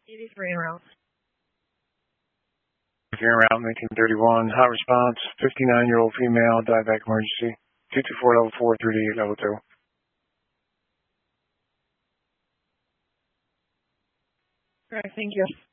83 en route. Here en route, Lincoln 31, hot response, 59-year-old female, diabetic emergency, 224 level 4, 38 level 2. Correct, thank you.